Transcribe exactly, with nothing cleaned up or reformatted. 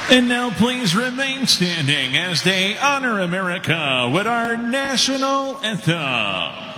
And now please remain standing as they honor America with our national anthem.